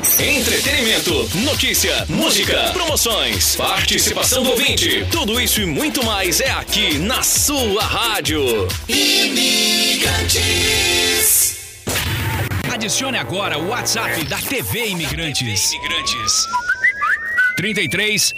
Entretenimento, notícia, música, promoções, participação do ouvinte. Tudo isso e muito mais é aqui na sua rádio. Imigrantes. Adicione agora o WhatsApp da TV Imigrantes. 33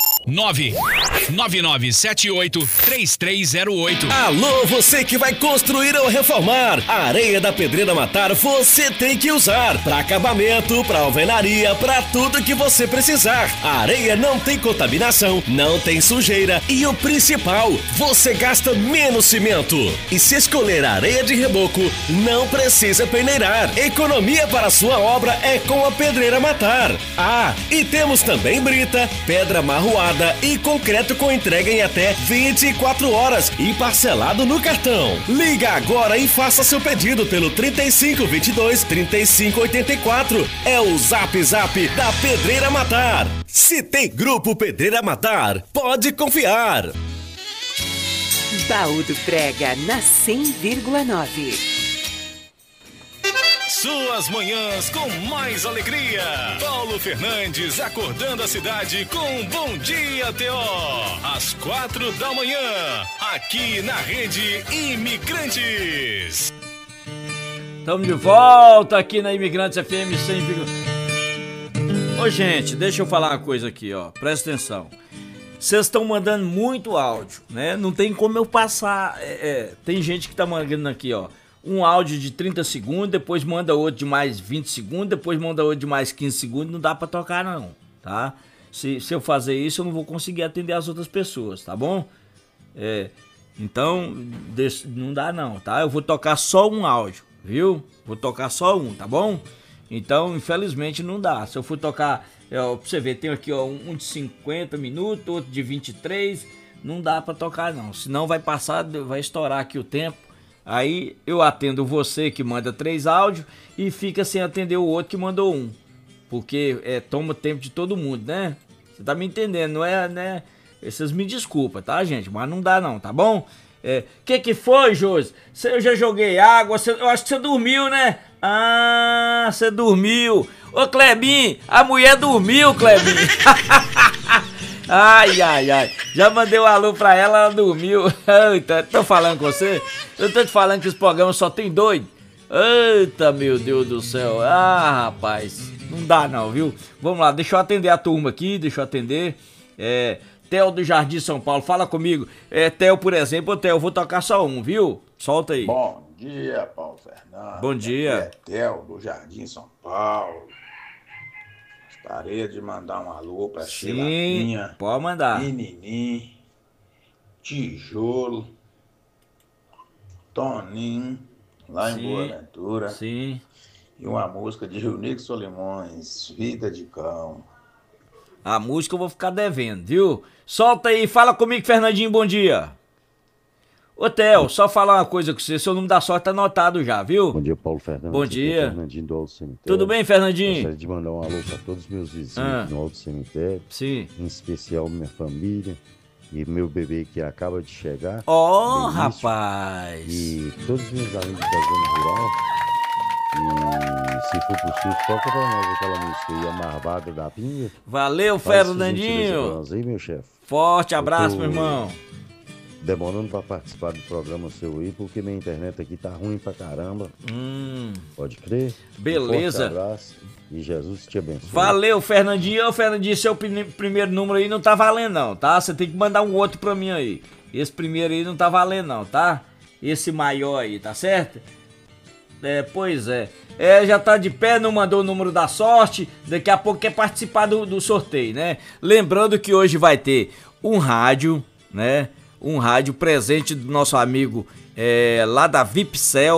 999783308. Alô, você que vai construir ou reformar. A areia da Pedreira Matar você tem que usar. Para acabamento, para alvenaria, para tudo que você precisar. A areia não tem contaminação, não tem sujeira e o principal, você gasta menos cimento. E se escolher a areia de reboco, não precisa peneirar. Economia para sua obra é com a Pedreira Matar. Ah, e temos também brita, pedra marroada e concreto com entrega em até 24 horas e parcelado no cartão. Liga agora e faça seu pedido pelo 3522-3584. É o Zap Zap da Pedreira Matar. Se tem Grupo Pedreira Matar, pode confiar. Baú do Prega na 100,9. Suas manhãs com mais alegria. Paulo Fernandes acordando a cidade com Bom Dia TO. Às 4 da manhã, aqui na Rede Imigrantes. Estamos de volta aqui na Imigrantes FM 100,9. Ô gente, deixa eu falar uma coisa aqui, ó. Presta atenção. Vocês estão mandando muito áudio, né? Não tem como eu passar. Tem gente que tá mandando aqui, ó. Um áudio de 30 segundos, depois manda outro de mais 20 segundos, depois manda outro de mais 15 segundos, não dá pra tocar não, tá? Se eu fazer isso, eu não vou conseguir atender as outras pessoas, tá bom? Então, não dá não, tá? Eu vou tocar só um áudio, viu? Vou tocar só um, tá bom? Então, infelizmente, não dá. Se eu for tocar, pra você ver, tem aqui ó, um de 50 minutos, outro de 23, não dá pra tocar não, senão vai passar, vai estourar aqui o tempo. Aí eu atendo você que manda 3 áudios e fica sem atender o outro que mandou um. Porque toma tempo de todo mundo, né? Você tá me entendendo, não é, né? Vocês me desculpam, tá, gente? Mas não dá não, tá bom? Que foi, Josi? Eu já joguei água, eu acho que você dormiu, né? Ah, você dormiu. Ô, Clebinho, a mulher dormiu, Clebinho. Ai. Já mandei um alô pra ela, ela dormiu. Eita, tô falando com você? Eu tô te falando que esse programa só tem doido. Eita, meu Deus do céu. Ah, rapaz, não dá não, viu? Vamos lá, deixa eu atender a turma aqui, Theo do Jardim São Paulo, fala comigo. Theo, por exemplo, Theo, eu vou tocar só um, viu? Solta aí. Bom dia, Paulo Fernandes. Bom dia. Theo do Jardim São Paulo. Gostaria de mandar um alô pra Chilaquinha. Pode mandar. Menininho, Tijolo, Toninho, lá em Boa Ventura. Sim. E uma música de Rio Solimões, Vida de Cão. A música eu vou ficar devendo, viu? Solta aí, fala comigo, Fernandinho, bom dia. Ô, Theo, só falar uma coisa com você, seu número da sorte tá anotado já, viu? Bom dia, Paulo Fernandes. Bom dia. Fernandinho do Alto Cemitério. Tudo bem, Fernandinho? Gostaria de mandar um alô para todos os meus vizinhos no Alto Cemitério. Sim. Em especial minha família e meu bebê que acaba de chegar. Ó, rapaz! E todos os meus amigos da zona rural. E se for possível, toca pra nós aquela música aí, a Marvada da Pinga. Valeu, Fernandinho! Aí, meu chefe. Forte abraço, meu irmão. Demorando pra participar do programa seu aí, porque minha internet aqui tá ruim pra caramba. Pode crer? Beleza. Um forte abraço e Jesus te abençoe. Valeu, Fernandinho. Ô, Fernandinho, seu primeiro número aí não tá valendo não, tá? Você tem que mandar um outro pra mim aí. Esse primeiro aí não tá valendo não, tá? Esse maior aí, tá certo? Pois é. Já tá de pé, não mandou o número da sorte. Daqui a pouco quer participar do sorteio, né? Lembrando que hoje vai ter um rádio, né? Um rádio presente do nosso amigo lá da Vipcel.